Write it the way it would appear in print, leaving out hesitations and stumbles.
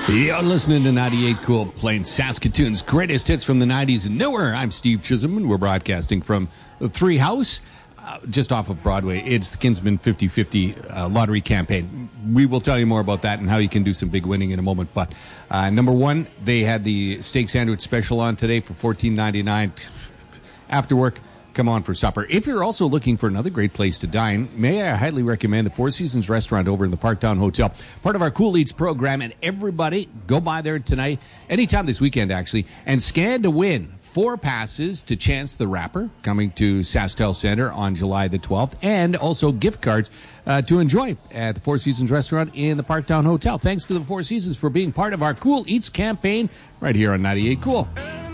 You're listening to 98 Cool, playing Saskatoon's greatest hits from the 90s and newer. I'm Steve Chisholm, and we're broadcasting from the Three House, just off of Broadway. It's the Kinsman 50-50 lottery campaign. We will tell you more about that and how you can do some big winning in a moment. But number one, they had the steak sandwich special on today for $14.99. After work, come on for supper. If you're also looking for another great place to dine, may I highly recommend the Four Seasons restaurant over in the Parktown Hotel, part of our Cool Eats program. And everybody, go by there tonight, anytime this weekend actually, and scan to win 4 passes to Chance the Rapper, coming to SaskTel Center on July the 12th, and also gift cards to enjoy at the Four Seasons restaurant in the Parktown Hotel. Thanks to the Four Seasons for being part of our Cool Eats campaign right here on 98 Cool.